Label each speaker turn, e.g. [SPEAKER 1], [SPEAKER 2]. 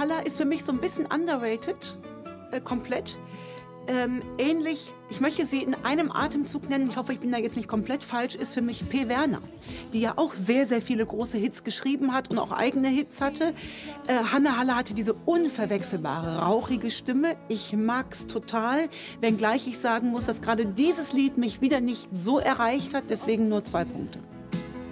[SPEAKER 1] Haller ist für mich so ein bisschen underrated, komplett. Ähnlich, ich möchte sie in einem Atemzug nennen, ich hoffe, ich bin da jetzt nicht komplett falsch, ist für mich P. Werner, die ja auch sehr, sehr viele große Hits geschrieben hat und auch eigene Hits hatte. Hanne Haller hatte diese unverwechselbare, rauchige Stimme. Ich mag's total, wenngleich ich sagen muss, dass gerade dieses Lied mich wieder nicht so erreicht hat, deswegen nur 2 Punkte.